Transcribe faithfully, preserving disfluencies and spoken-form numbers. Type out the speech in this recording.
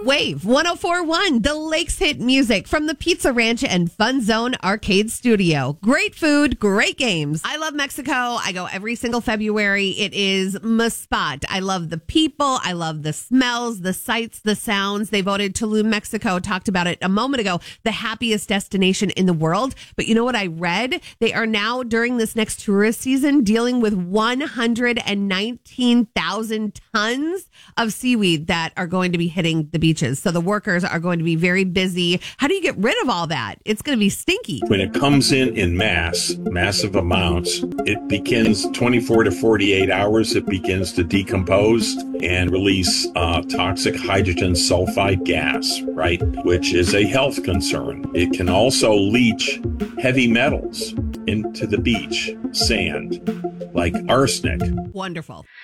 Wave one oh four point one, the Lakes hit music from the Pizza Ranch and Fun Zone Arcade Studio. Great food, great games. I love Mexico. I go every single February. It is my spot. I love the people. I love the smells, the sights, the sounds. They voted Tulum, Mexico, talked about it a moment ago, the happiest destination in the world. But you know what I read? They are now, during this next tourist season, dealing with one hundred nineteen thousand tons of seaweed that are going to be hitting the beaches. So the workers are going to be very busy. How do you get rid of all that? It's going to be stinky. When it comes in in mass, massive amounts, it begins twenty-four to forty-eight hours. It begins to decompose and release uh, toxic hydrogen sulfide gas, right? Which is a health concern. It can also leach heavy metals into the beach, sand, like arsenic. Wonderful.